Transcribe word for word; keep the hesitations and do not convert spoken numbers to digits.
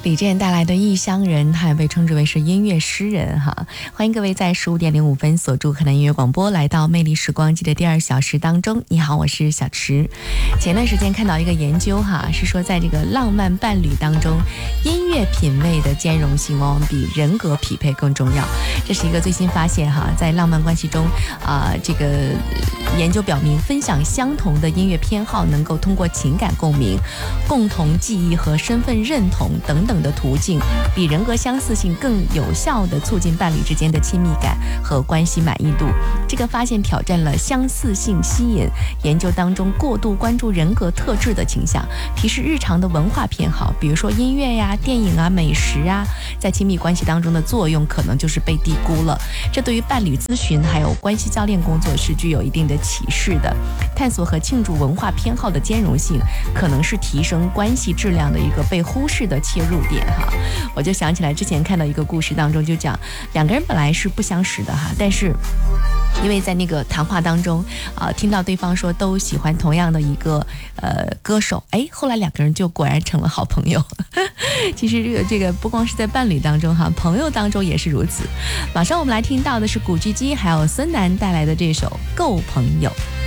李健带来的异乡人，他也被称之为是音乐诗人哈。欢迎各位在十五点零五分锁住河南音乐广播，来到魅力时光机的第二小时当中。你好，我是小池。前段时间看到一个研究哈，是说在这个浪漫伴侣当中，音乐品味的兼容性往往比人格匹配更重要。这是一个最新发现哈，在浪漫关系中啊、呃，这个研究表明，分享相同的音乐偏好，能够通过情感共鸣、共同记忆和身份认同等等的途径，比人格相似性更有效地促进伴侣之间的亲密感和关系满意度。这个发现挑战了相似性吸引研究当中过度关注人格特质的倾向，提示日常的文化偏好，比如说音乐呀、电影啊、美食啊，在亲密关系当中的作用可能就是被低估了。这对于伴侣咨询还有关系教练工作是具有一定的启示的。探索和庆祝文化偏好的兼容性，可能是提升关系质量的一个被忽视的切入点哈。我就想起来之前看到一个故事当中，就讲两个人本来是不相识的哈，但是因为在那个谈话当中啊、呃，听到对方说都喜欢同样的一个呃歌手，哎，后来两个人就果然成了好朋友。其实这个这个不光是在伴侣当中哈，朋友当中也是如此。马上我们来听到的是古巨基还有孙楠带来的这首《够朋友》。